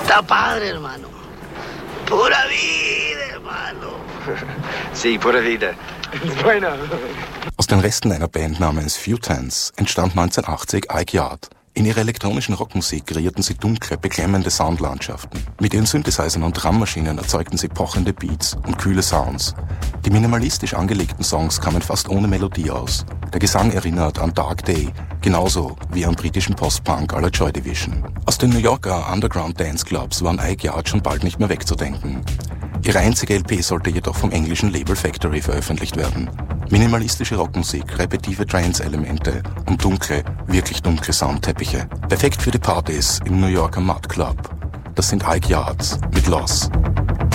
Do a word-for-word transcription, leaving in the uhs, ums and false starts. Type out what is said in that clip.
Sta padre, hermano. Pura vida, hermano. Sí, pura vida. Bueno. Aus den Resten einer Band namens Futans entstand neunzehnhundertachtzig Ike Yard. In ihrer elektronischen Rockmusik kreierten sie dunkle, beklemmende Soundlandschaften. Mit ihren Synthesizern und Drummaschinen erzeugten sie pochende Beats und kühle Sounds. Die minimalistisch angelegten Songs kamen fast ohne Melodie aus. Der Gesang erinnert an Dark Day, genauso wie an britischen Post-Punk à la Joy Division. Aus den New Yorker Underground Dance Clubs waren Ike Yard schon bald nicht mehr wegzudenken. Ihre einzige L P sollte jedoch vom englischen Label Factory veröffentlicht werden. Minimalistische Rockmusik, repetitive Trance-Elemente und dunkle, wirklich dunkle Soundteppiche. Perfekt für die Partys im New Yorker Mud Club. Das sind Ike Yards mit Loss.